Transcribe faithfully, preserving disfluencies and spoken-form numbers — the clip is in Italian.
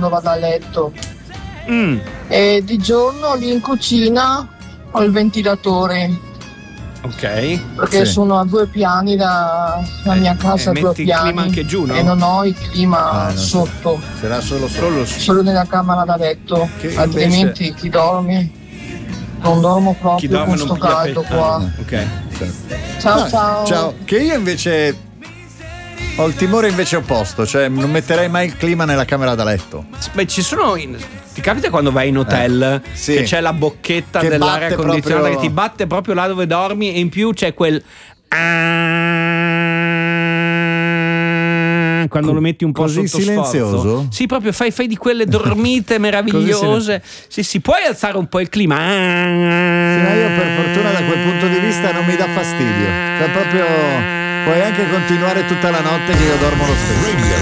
quando vado a letto. Mm. E di giorno lì in cucina ho il ventilatore. Ok. Perché sì. sono a due piani da la mia casa, eh, a due metti il piani. clima anche giù, no? E non ho il clima Ah, no. sotto. Sarà solo solo, solo nella camera da letto. Che Altrimenti invece... chi dorme? Non dormo proprio Chi dorme con non sto piglia caldo pe- qua. ah, ok. Ciao Ah, ciao. Ciao. Che io invece ho il timore invece opposto, cioè non metterei mai il clima nella camera da letto. Beh, ci sono. In... Ti capita quando vai in hotel eh, sì. che c'è la bocchetta Che dell'aria batte condizionata proprio... che ti batte proprio là dove dormi, e in più c'è quel. Quando lo metti un po' così sotto silenzioso? sforzo. Sì, proprio fai, fai di quelle dormite meravigliose. Sì, sì, puoi alzare un po' il clima. Sì, ma io per fortuna da quel punto di vista non mi dà fastidio. Cioè proprio puoi anche continuare tutta la notte che io dormo lo stesso. Radio